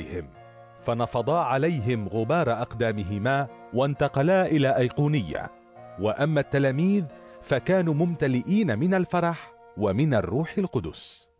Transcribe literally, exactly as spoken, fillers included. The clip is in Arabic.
بهم، فنفضا عليهم غبار أقدامهما وانتقلا إلى أيقونية. وأما التلاميذ فكانوا ممتلئين من الفرح ومن الروح القدس.